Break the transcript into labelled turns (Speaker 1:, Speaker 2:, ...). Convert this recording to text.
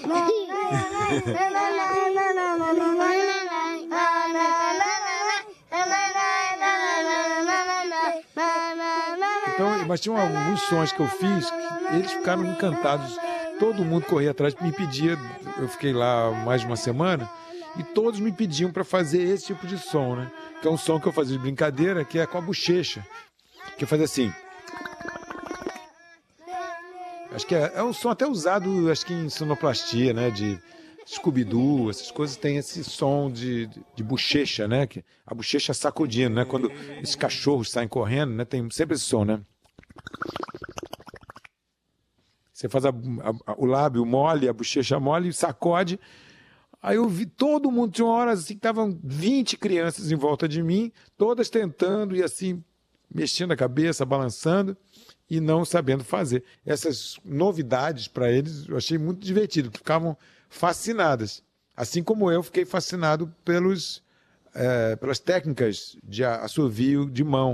Speaker 1: Então, mas tinha alguns sons que eu fiz que eles ficaram encantados. Todo mundo corria atrás, me pedia. Eu fiquei lá mais de uma semana e todos me pediam para fazer esse tipo de som, né? Que é um som que eu fazia de brincadeira, que é com a bochecha, que eu fazia assim. Acho que é um som até usado, acho que em sonoplastia, né? De Scooby-Doo, essas coisas têm esse som de bochecha, né? Que a bochecha sacudindo, né? Quando esses cachorros saem correndo, né? Tem sempre esse som, né? Você faz o lábio mole, a bochecha mole, sacode. Aí eu vi todo mundo, tinha uma hora assim que estavam 20 crianças em volta de mim, todas tentando e assim, mexendo a cabeça, balançando e não sabendo fazer. Essas novidades para eles eu achei muito divertido, que ficavam fascinadas. Assim como eu fiquei fascinado pelas técnicas de assovio de mão.